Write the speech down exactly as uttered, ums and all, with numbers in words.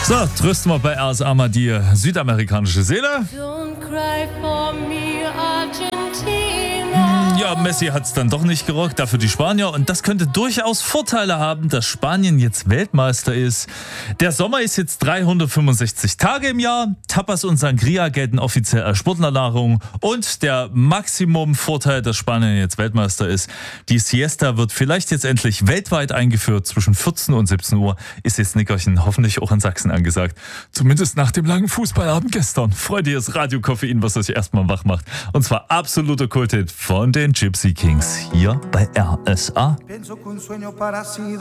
So, trösten wir bei R S A mal die südamerikanische Seele. Don't cry for me, Argentina. Ja, Messi hat es dann doch nicht gerockt, dafür die Spanier. Und das könnte durchaus Vorteile haben, dass Spanien jetzt Weltmeister ist. Der Sommer ist jetzt dreihundertfünfundsechzig Tage im Jahr. Tapas und Sangria gelten offiziell als Sportlernahrung. Und der Maximum-Vorteil, dass Spanien jetzt Weltmeister ist, die Siesta wird vielleicht jetzt endlich weltweit eingeführt. Zwischen vierzehn und siebzehn Uhr ist jetzt Nickerchen hoffentlich auch in Sachsen angesagt. Zumindest nach dem langen Fußballabend gestern. Freudiges Radio-Koffein, was euch erstmal wach macht. Und zwar absoluter Kulthit von den Gypsy Kings hier bei R S A.